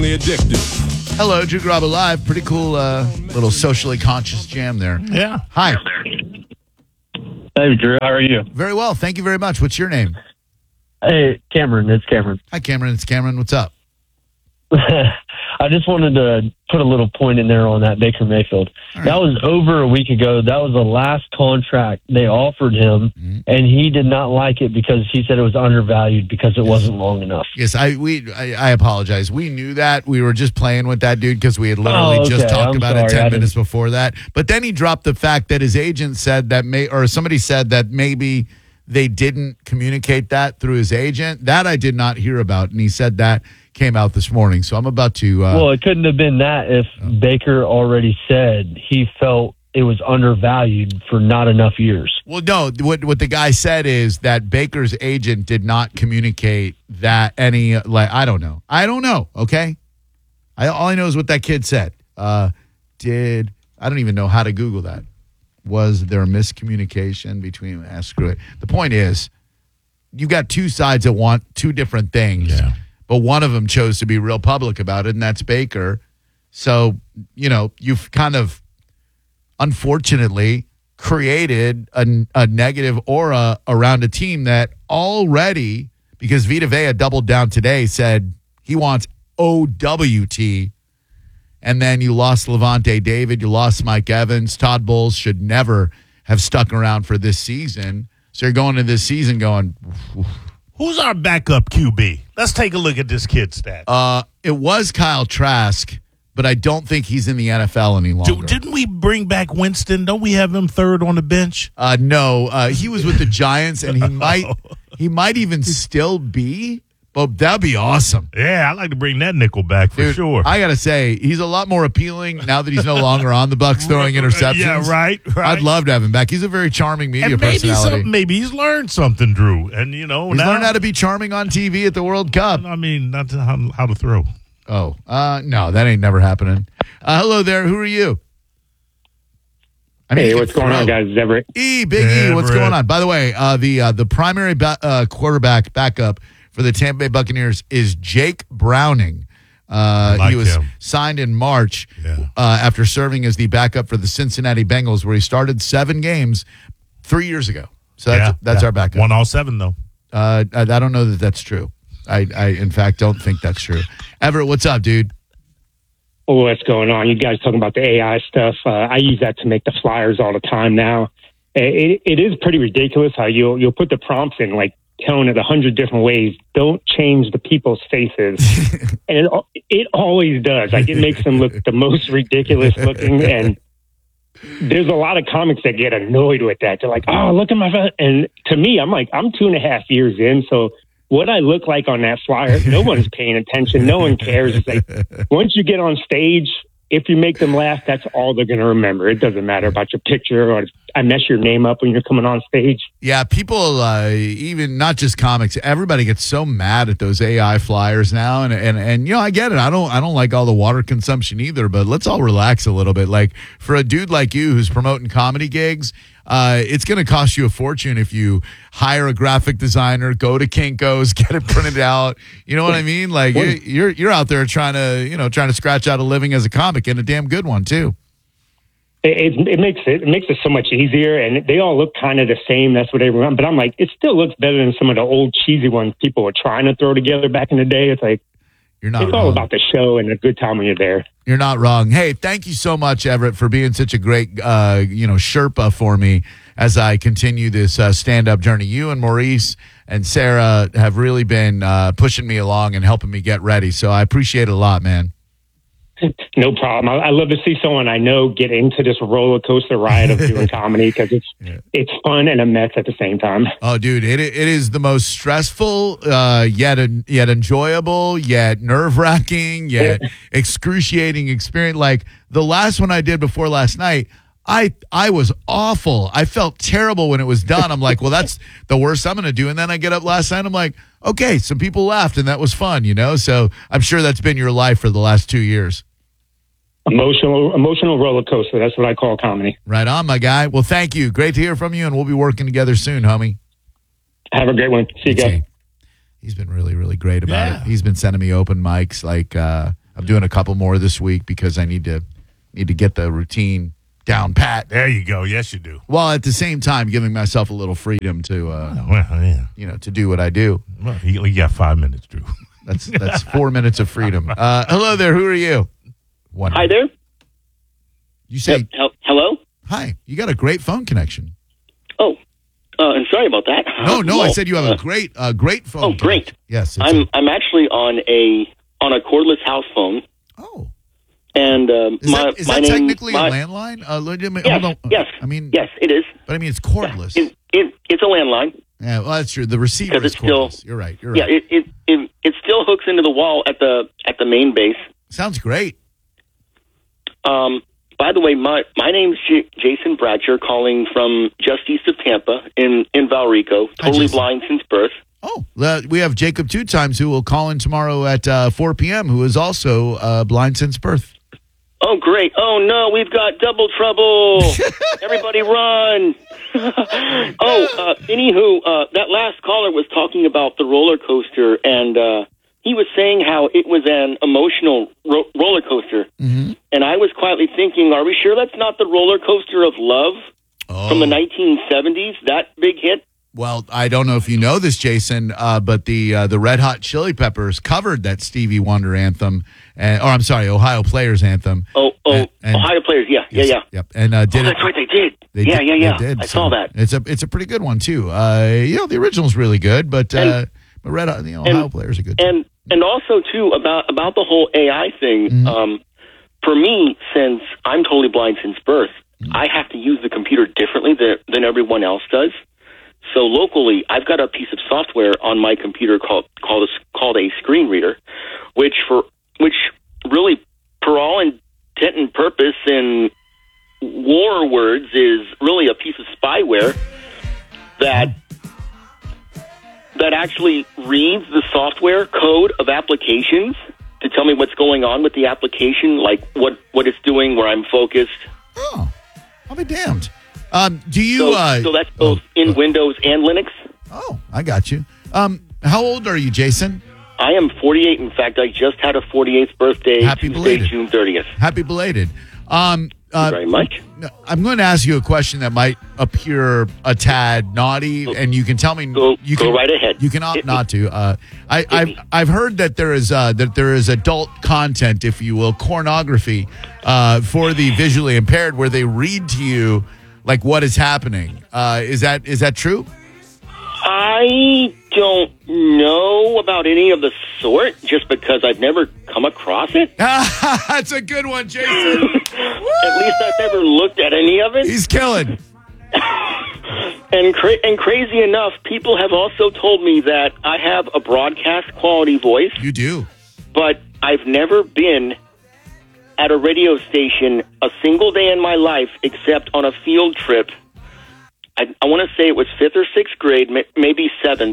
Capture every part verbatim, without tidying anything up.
emotionally addicted. Hello, Drew Garabo Live. Pretty cool uh, little socially conscious jam there. Yeah. Hi. Hey, Drew. How are you? Very well. Thank you very much. What's your name? Hey, Cameron. It's Cameron. Hi, Cameron. It's Cameron. What's up? I just wanted to put a little point in there on that Baker Mayfield. Right. That was over a week ago. That was the last contract they offered him, mm-hmm. and he did not like it because he said it was undervalued because it yes. wasn't long enough. Yes, I we I, I apologize. We knew that. We were just playing with that dude because we had literally oh, okay. just talked I'm about sorry. it ten minutes before that. But then he dropped the fact that his agent said that may or somebody said that maybe they didn't communicate that through his agent. That I did not hear about, and he said that came out this morning. So I'm about to... Uh, well, it couldn't have been that if oh. Baker already said he felt it was undervalued for not enough years. Well, no. What what the guy said is that Baker's agent did not communicate that any... like I don't know. I don't know, okay? I, all I know is what that kid said. Uh, did... I don't even know how to Google that. Was there miscommunication between... Ah, screw it. The point is, you got two sides that want two different things. Yeah. But one of them chose to be real public about it, and that's Baker. So, you know, you've kind of, unfortunately, created a, a negative aura around a team that already, because Vita Vea doubled down today, said he wants O W T, and then you lost Levante David, you lost Mike Evans. Todd Bowles should never have stuck around for this season. So you're going into this season going... Who's our backup Q B? Let's take a look at this kid's stats. Uh, it was Kyle Trask, but I don't think he's in the N F L any longer. Didn't we bring back Winston? Don't we have him third on the bench? Uh, no, uh, he was with the Giants, and he might he might even still be. But that'd be awesome. Yeah, I'd like to bring that nickel back for Dude, sure. I gotta say, he's a lot more appealing now that he's no longer on the Bucs throwing interceptions. Yeah, right, right. I'd love to have him back. He's a very charming media and maybe personality. Some, maybe he's learned something, Drew. And you know, he's now, learned how to be charming on T V at the World Cup. I mean, not to, how, how to throw. Oh, uh, no, that ain't never happening. Uh, hello there. Who are you? I mean, hey, what's going on, guys? It's Everett. E, Big E, what's going on? By the way, uh, the uh, the primary ba- uh, quarterback backup for the Tampa Bay Buccaneers is Jake Browning. Uh, like he was him. signed in March yeah. uh, after serving as the backup for the Cincinnati Bengals, where he started seven games three years ago. So that's, yeah, that's yeah. our backup. Won all seven, though. Uh, I, I don't know that that's true. I, I, in fact, don't think that's true. Everett, what's up, dude? Oh, what's going on? You guys talking about the A I stuff? Uh, I use that to make the flyers all the time now. It, it is pretty ridiculous how you'll you'll put the prompts in, like telling it a hundred different ways. Don't change the people's faces, and it it always does. Like it makes them look the most ridiculous looking. And there's a lot of comics that get annoyed with that. They're like, "Oh, look at my face." And to me, I'm like, I'm two and a half years in, so what I look like on that flyer, no one's paying attention. No one cares. It's like once you get on stage, if you make them laugh, that's all they're going to remember. It doesn't matter about your picture or I mess your name up when you're coming on stage. Yeah, people, uh, even not just comics, everybody gets so mad at those A I flyers now, and and and you know, I get it. I don't I don't like all the water consumption either, but let's all relax a little bit. Like for a dude like you who's promoting comedy gigs, uh, it's going to cost you a fortune if you hire a graphic designer, go to Kinko's, get it printed out. You know what I mean? Like you're you're, you're out there trying to you know trying to scratch out a living as a comic, and a damn good one too. It, it makes it, it makes it so much easier, and they all look kind of the same. That's what everyone. But I'm like, it still looks better than some of the old cheesy ones people were trying to throw together back in the day. It's like you're not. It's wrong. all about the show and a good time when you're there. You're not wrong. Hey, thank you so much, Everett, for being such a great, uh, you know, Sherpa for me as I continue this uh, stand-up journey. You and Maurice and Sarah have really been uh, pushing me along and helping me get ready. So I appreciate it a lot, man. No problem. I, I love to see someone I know get into this roller coaster ride of doing comedy because it's yeah. it's fun and a mess at the same time. Oh, dude, it it is the most stressful, uh, yet yet enjoyable, yet nerve wracking, yet excruciating experience. Like the last one I did before last night, I I was awful. I felt terrible when it was done. I'm like, well, that's the worst I'm going to do. And then I get up last night. I'm like, okay, some people laughed and that was fun, you know. So I'm sure that's been your life for the last two years. Emotional, emotional roller coaster. That's what I call comedy. Right on, my guy. Well, thank you. Great to hear from you, and we'll be working together soon, homie. Have a great one. See you guys. He's been really, really great about yeah. it. He's been sending me open mics like uh, I'm doing a couple more this week because I need to need to get the routine down pat. There you go. Yes, you do. While at the same time giving myself a little freedom to, uh, Well, yeah. you know, to do what I do. Well, you, you got five minutes, Drew. That's that's four minutes of freedom. Uh, hello there. Who are you? One. Hi there. You say Hel- Hello? hi. You got a great phone connection. Oh, uh, I'm sorry about that. No, no. I Well, said you have uh, a great, uh, great phone. Oh, great. connection. Yes. It's I'm a- I'm actually on a on a cordless house phone, oh. and um, Is my that, is my that name. technically my, a landline? Uh, legit- Yes, hold on. yes. I mean, yes, it is. but I mean, it's cordless. It, it, it's a landline. Yeah, well, that's true. The receiver is Because it's still- cordless. You're right. You're Yeah, right. it, it it it still hooks into the wall at the at the main base. Sounds great. Um, by the way, my my name's J- Jason Bratcher, calling from just east of Tampa in in Valrico. Totally Jason. blind since birth. Oh, uh, we have Jacob Two Times who will call in tomorrow at uh, four p.m. who is also uh, blind since birth. Oh, great. Oh, no, we've got double trouble. Everybody run. oh, uh, anywho, uh, that last caller was talking about the roller coaster, and uh, he was saying how it was an emotional ro- roller coaster. Mm-hmm. And I was quietly thinking, are we sure that's not the roller coaster of love Oh. from the nineteen seventies, that big hit? Well, I don't know if you know this, Jason, uh, but the uh, the Red Hot Chili Peppers covered that Stevie Wonder anthem, uh, or I'm sorry, Ohio Players anthem. Oh, oh, And- and- Ohio players, yeah, yeah, Yes, yeah. Yep, and uh, did Oh, it. that's right, they did. They yeah, did- yeah, yeah. they did. I So saw that. It's a it's a pretty good one too. Uh, you know, the original's really good, but uh, And- but Red Hot, you know, and- Ohio Players are good. And and also too about about the whole A I thing. Mm-hmm. Um, for me, since I'm totally blind since birth, Mm-hmm. I have to use the computer differently than, than everyone else does. So locally, I've got a piece of software on my computer called called a, called a screen reader, which for which really, for all intent and purpose in war words, is really a piece of spyware that that actually reads the software code of applications to tell me what's going on with the application, like what, what it's doing, where I'm focused. Oh, I'll be damned. Um, do you? So, uh, so that's both oh, in oh, Windows and Linux. Oh, I got you. Um, how old are you, Jason? I am forty-eight. In fact, I just had a forty-eighth birthday, Happy Tuesday, belated. June thirtieth. Happy belated. Um, uh, Thank you very much. I'm going to ask you a question that might appear a tad naughty, and you can tell me. Go- you go can, right ahead. You can opt Hit me. not to. Uh, I, I've me. I've heard that there is uh, that there is adult content, if you will, pornography uh, for the visually impaired, where they read to you like what is happening. Uh, is that is that true? I don't know about any of the sort, just because I've never come across it. That's a good one, Jason. At least I've never looked at any of it. He's killing. And cra- and crazy enough, people have also told me that I have a broadcast quality voice, You do. but I've never been at a radio station a single day in my life except on a field trip. I, I want to say it was fifth or sixth grade, ma- maybe seventh,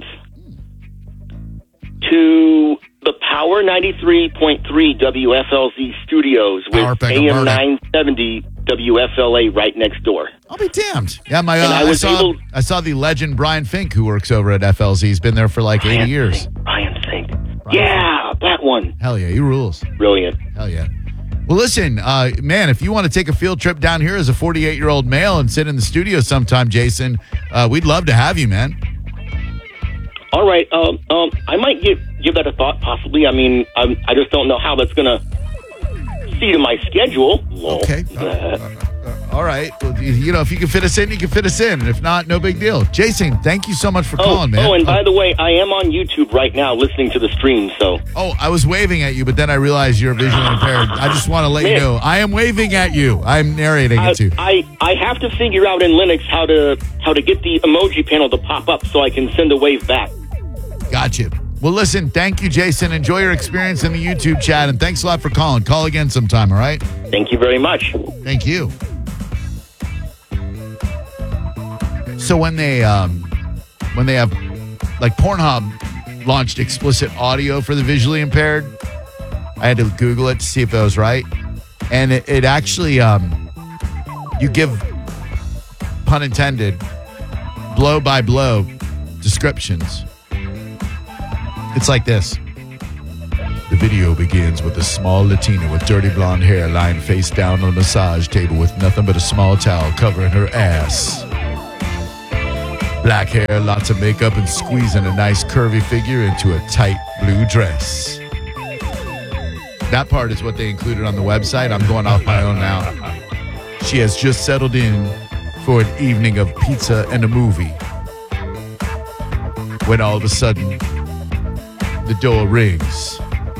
to the Power ninety-three point three W F L Z studios Power with Pick A M Alberta. nine seventy W F L A right next door. I'll be damned. Yeah, my uh, And I I, was saw able- I saw the legend Brian Fink, who works over at F L Z. He's been there for like eighty Brian years. Sink, Brian Sink. Yeah, that one. Hell yeah, he rules. Brilliant. Hell yeah. Well, listen, uh, man, if you want to take a field trip down here as a forty-eight-year-old male and sit in the studio sometime, Jason, uh, we'd love to have you, man. All right. Um, um, I might give give that a thought, possibly. I mean, I'm, I just don't know how that's going to see to my schedule. Lol. Okay. Uh, uh, uh, all right. Well, you- you know, if you can fit us in, you can fit us in. And if not, no big deal. Jason, thank you so much for Oh, calling, man. oh, and by the way, I am on YouTube right now listening to the stream, so. Oh, I was waving at you, but then I realized you're visually impaired. I just want to let you Man. know I am waving at you. I'm narrating I, it to. I, I have to figure out in Linux how to how to get the emoji panel to pop up so I can send a wave back. Gotcha. Well, listen, thank you, Jason. Enjoy your experience in the YouTube chat, and thanks a lot for calling. Call again sometime, all right? Thank you very much. Thank you. So when they um, when they have like Pornhub launched explicit audio for the visually impaired, I had to Google it to see if that was right, and it, it actually um, you give, pun intended, blow by blow descriptions. It's like this. The video begins with a small Latina with dirty blonde hair lying face down on a massage table with nothing but a small towel covering her ass. Black hair, lots of makeup, and squeezing a nice curvy figure into a tight blue dress. That part is what they included on the website. I'm going off my own now. She has just settled in for an evening of pizza and a movie, when all of a sudden, the door rings.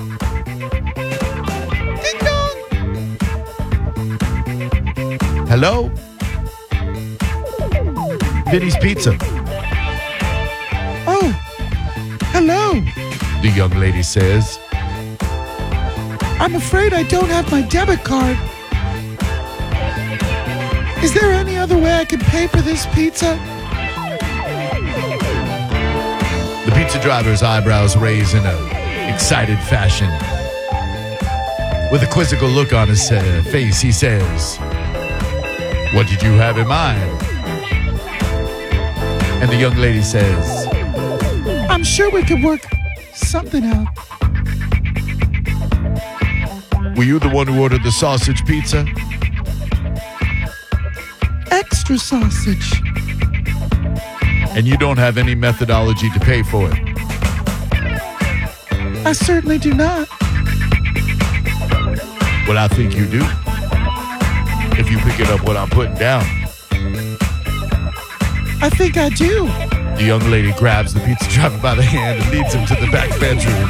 Ding dong! Hello? Vinny's Pizza. Oh, hello, the young lady says. I'm afraid I don't have my debit card. Is there any other way I can pay for this pizza? The pizza driver's eyebrows raise in an excited fashion. With a quizzical look on his uh, face, he says, "What did you have in mind?" And the young lady says, "I'm sure we could work something out." Were you the one who ordered the sausage pizza? Extra sausage. And you don't have any methodology to pay for it? I certainly do not. Well, I think you do. If you pick it up what I'm putting down. I think I do. The young lady grabs the pizza driver by the hand and leads him to the back bedroom.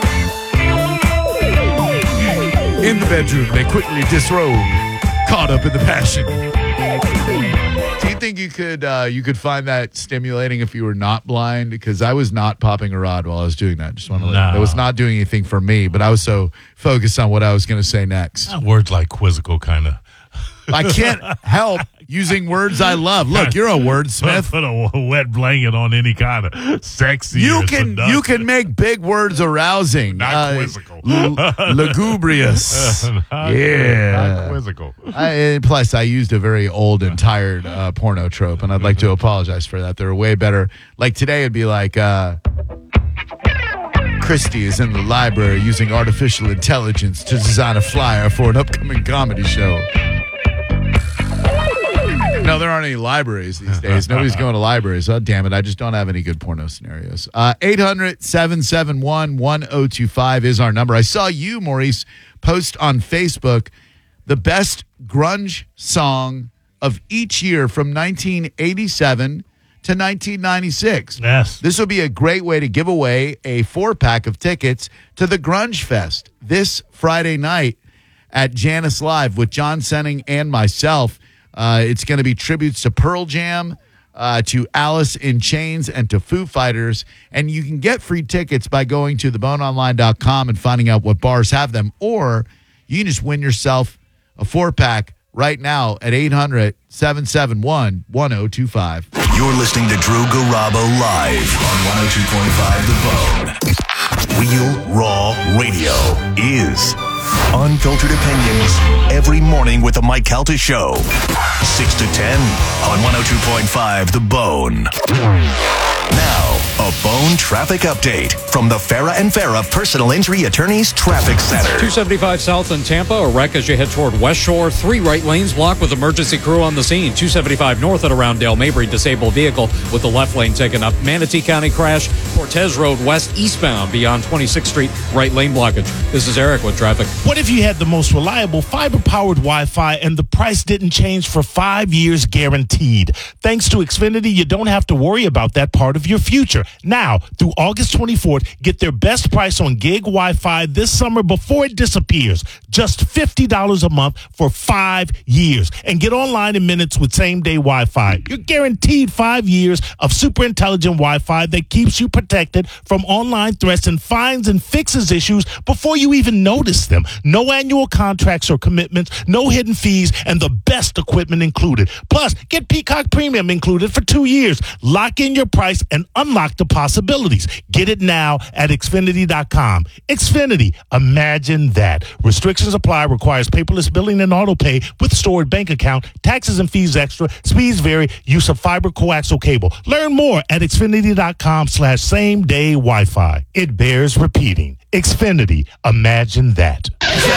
In the bedroom, they quickly disrobe, caught up in the passion. Do you think you could uh, you could find that stimulating if you were not blind? Because I was not popping a rod while I was doing that. Just want to. No. It was not doing anything for me, but I was so focused on what I was going to say next. Words like quizzical, kind of. I can't help using words I love. Look, you're a wordsmith. Put a wet blanket on any kind of sexy. You can you can make big words arousing. Not uh, quizzical. L- lugubrious. not, yeah. Not quizzical. I, plus, I used a very old and tired uh, porno trope, and I'd like to apologize for that. They're way better. Like today, it'd be like, uh, Christie is in the library using artificial intelligence to design a flyer for an upcoming comedy show. No, there aren't any libraries these days. Nobody's going to libraries. Oh, damn it. I just don't have any good porno scenarios. Uh, eight hundred, seven seven one, one oh two five is our number. I saw you, Maurice, post on Facebook the best grunge song of each year from nineteen eighty-seven to nineteen ninety-six. Yes. This will be a great way to give away a four-pack of tickets to the Grunge Fest this Friday night at Janice Live with John Senning and myself. Uh, it's going to be tributes to Pearl Jam, uh, to Alice in Chains, and to Foo Fighters. And you can get free tickets by going to the bone online dot com and finding out what bars have them. Or you can just win yourself a four-pack right now at eight hundred, seven seven one, one oh two five. You're listening to Drew Garabo live on one oh two point five The Bone. Real Raw Radio is unfiltered opinions every morning with the Mike Calta Show. six to ten on one oh two point five The Bone. Now, a Bone traffic update from the Farah and Farah Personal Injury Attorneys Traffic Center. two seventy-five south in Tampa, a wreck as you head toward West Shore. Three right lanes blocked with emergency crew on the scene. two seventy-five north and around Dale Mabry, disabled vehicle with the left lane taken up. Manatee County crash, Cortez Road west eastbound beyond twenty-sixth Street, right lane blockage. This is Eric with traffic. What if you had the most reliable fiber-powered Wi-Fi and the price didn't change for five years guaranteed? Thanks to Xfinity, you don't have to worry about that part of your future. Now, through August twenty-fourth, get their best price on gig Wi-Fi this summer before it disappears. Just fifty dollars a month for five years. And get online in minutes with same-day Wi-Fi. You're guaranteed five years of super intelligent Wi-Fi that keeps you protected from online threats and finds and fixes issues before you even notice them. No annual contracts or commitments, no hidden fees, and the best equipment included. Plus, get Peacock Premium included for two years. Lock in your price and unlock the possibilities. Get it now at Xfinity dot com. Xfinity, imagine that. Restrictions apply, requires paperless billing and auto pay with stored bank account, taxes and fees extra, speeds vary, use of fiber coaxial cable. Learn more at Xfinity dot com slash same day Wi-Fi. It bears repeating. Xfinity, imagine that.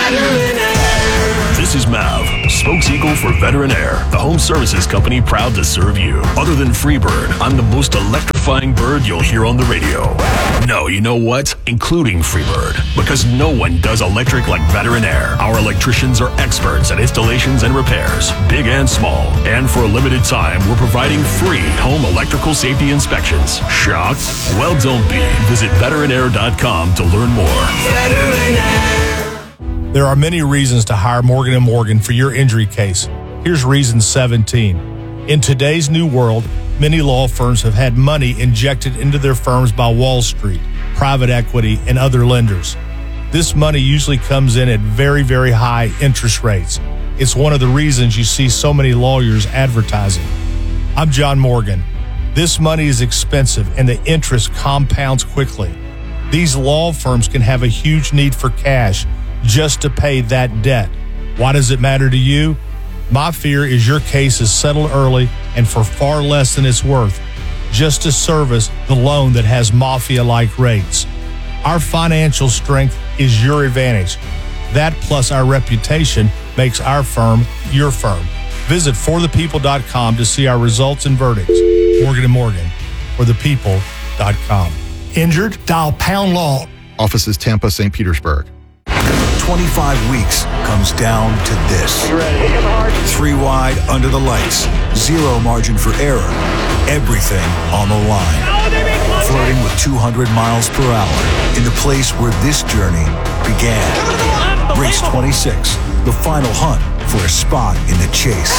This is Mav, spokeseagle for Veteran Air, the home services company proud to serve you. Other than Freebird, I'm the most electrifying bird you'll hear on the radio. No, you know what? Including Freebird. Because no one does electric like Veteran Air. Our electricians are experts at installations and repairs, big and small. And for a limited time, we're providing free home electrical safety inspections. Shocked? Well, don't be. Visit veteran air dot com to learn more. Veteran Air. There are many reasons to hire Morgan and Morgan for your injury case. Here's reason seventeen. In today's new world, many law firms have had money injected into their firms by Wall Street, private equity, and other lenders. This money usually comes in at very, very high interest rates. It's one of the reasons you see so many lawyers advertising. I'm John Morgan. This money is expensive and the interest compounds quickly. These law firms can have a huge need for cash just to pay that debt. Why does it matter to you? My fear is your case is settled early and for far less than it's worth, just to service the loan that has mafia-like rates. Our financial strength is your advantage. That plus our reputation makes our firm your firm. Visit for the people dot com to see our results and verdicts. Morgan and Morgan, for the people dot com. Injured? Dial pound law. Offices Tampa, Saint Petersburg. twenty-five weeks comes down to this. Three wide under the lights. Zero margin for error. Everything on the line. Flirting with two hundred miles per hour in the place where this journey began. Race twenty-six, the final hunt for a spot in the chase.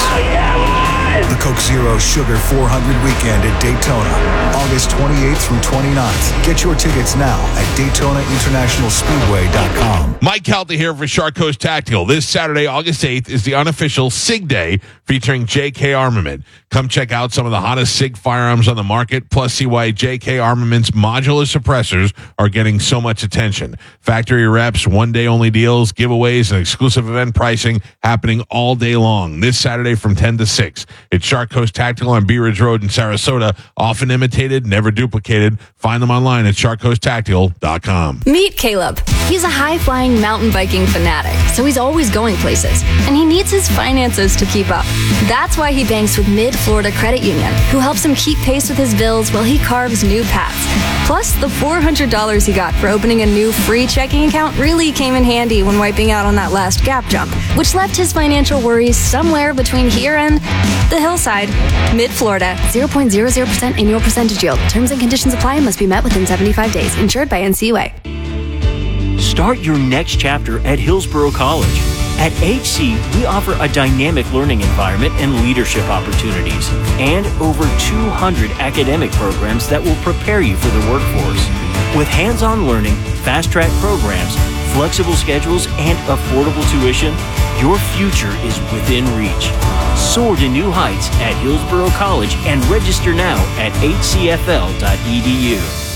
The Coke Zero Sugar four hundred weekend at Daytona, August twenty-eighth through twenty-ninth. Get your tickets now at Daytona International Speedway dot com. Mike Calta here for Shark Coast Tactical. This Saturday, August eighth, is the unofficial SIG Day featuring J K Armament. Come check out some of the hottest SIG firearms on the market, plus see why J K Armament's modular suppressors are getting so much attention. Factory reps, one-day-only deals, giveaways, and exclusive event pricing happening all day long. This Saturday from ten to six. It's Shark Coast Tactical on Bee Ridge Road in Sarasota. Often imitated, never duplicated. Find them online at shark coast tactical dot com. Meet Caleb. He's a high-flying mountain biking fanatic, so he's always going places, and he needs his finances to keep up. That's why he banks with Mid-Florida Credit Union, who helps him keep pace with his bills while he carves new paths. Plus, the four hundred dollars he got for opening a new free checking account really came in handy when wiping out on that last gap jump, which left his financial worries somewhere between here and the hillside. Mid-Florida, zero point zero zero percent annual percentage yield. Terms and conditions apply and must be met within seventy-five days. Insured by N C U A. Start your next chapter at Hillsborough College. At H C, we offer a dynamic learning environment and leadership opportunities, and over two hundred academic programs that will prepare you for the workforce. With hands-on learning, fast-track programs, flexible schedules, and affordable tuition, your future is within reach. Soar to new heights at Hillsborough College and register now at h c f l dot e d u.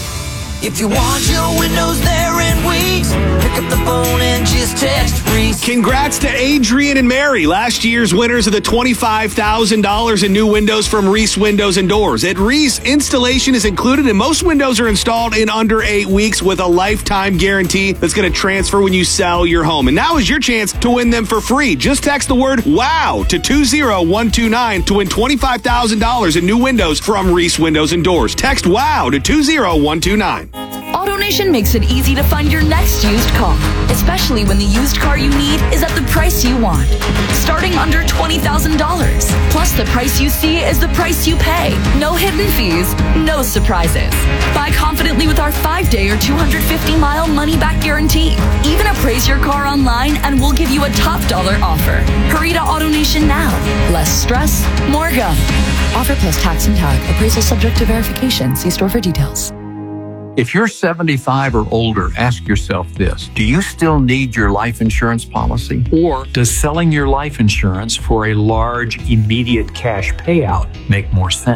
If you want your windows there in weeks, pick up the phone and just text Reese. Congrats to Adrian and Mary, last year's winners of the twenty-five thousand dollars in new windows from Reese Windows and Doors. At Reese, installation is included and most windows are installed in under eight weeks with a lifetime guarantee that's going to transfer when you sell your home. And now is your chance to win them for free. Just text the word WOW to two zero one two nine to win twenty-five thousand dollars in new windows from Reese Windows and Doors. Text WOW to two zero one two nine. AutoNation makes it easy to find your next used car, especially when the used car you need is at the price you want. Starting under twenty thousand dollars. Plus, the price you see is the price you pay. No hidden fees, no surprises. Buy confidently with our five-day or two hundred fifty mile money-back guarantee. Even appraise your car online and we'll give you a top dollar offer. Hurry to AutoNation now. Less stress, more go. Offer plus tax and tag. Appraisal subject to verification. See store for details. If you're seventy-five or older, ask yourself this. Do you still need your life insurance policy? Or does selling your life insurance for a large, immediate cash payout make more sense?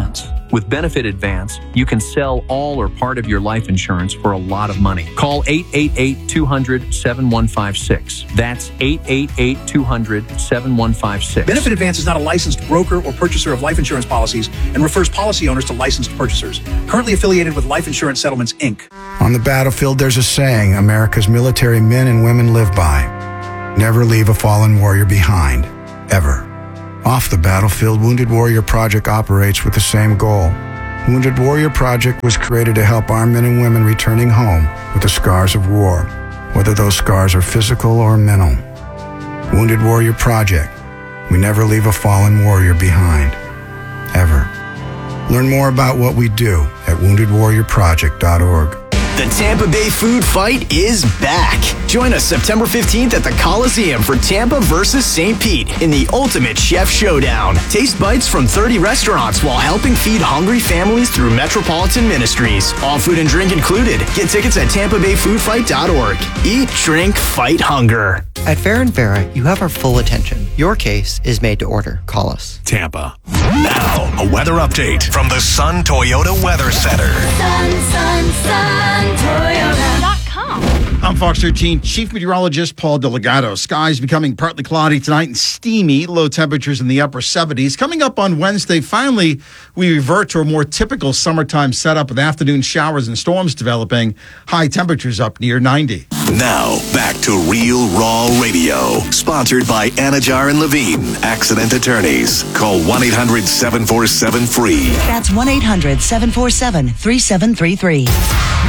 With Benefit Advance, you can sell all or part of your life insurance for a lot of money. Call eight eight eight, two hundred, seven one five six. That's eight eight eight, two hundred, seven one five six. Benefit Advance is not a licensed broker or purchaser of life insurance policies and refers policy owners to licensed purchasers. Currently affiliated with Life Insurance Settlements, Incorporated. On the battlefield, there's a saying America's military men and women live by. Never leave a fallen warrior behind. Ever. Off the battlefield, Wounded Warrior Project operates with the same goal. Wounded Warrior Project was created to help our men and women returning home with the scars of war, whether those scars are physical or mental. Wounded Warrior Project. We never leave a fallen warrior behind. Ever. Learn more about what we do at wounded warrior project dot org. The Tampa Bay Food Fight is back. Join us September fifteenth at the Coliseum for Tampa versus Saint Pete in the Ultimate Chef Showdown. Taste bites from thirty restaurants while helping feed hungry families through Metropolitan Ministries. All food and drink included. Get tickets at tampa bay food fight dot org. Eat, drink, fight hunger. At Farah and Farah, you have our full attention. Your case is made to order. Call us. Tampa. Now, a weather update from the Sun Toyota Weather Center. Sun, sun, sun, Toyota dot com. I'm Fox thirteen Chief Meteorologist Paul Delgado. Skies becoming partly cloudy tonight and steamy. Low temperatures in the upper seventies. Coming up on Wednesday, finally, we revert to a more typical summertime setup with afternoon showers and storms developing. High temperatures up near ninety. Now, back to Real Raw Radio. Sponsored by Anajar and Levine, Accident Attorneys. Call one eight hundred seven four seven free. That's one eight hundred seven four seven three seven three three.